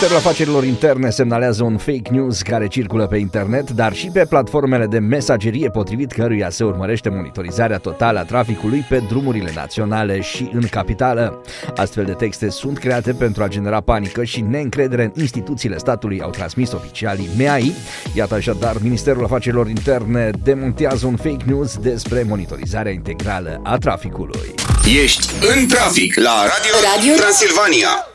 Ministerul Afacerilor Interne semnalează un fake news care circulă pe internet, dar și pe platformele de mesagerie, potrivit căruia se urmărește monitorizarea totală a traficului pe drumurile naționale și în capitală. Astfel de texte sunt create pentru a genera panică și neîncredere în instituțiile statului, au transmis oficialii MEAI. Iată așadar, Ministerul Afacerilor Interne demontează un fake news despre monitorizarea integrală a traficului. Ești în trafic la Radio Transilvania.